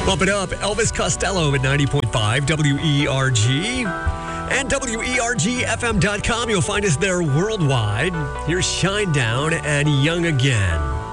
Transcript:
Bump it up. Elvis Costello at 90.5 WERG. And WERGFM.com. You'll find us there worldwide. Here's Shine Down and Young Again.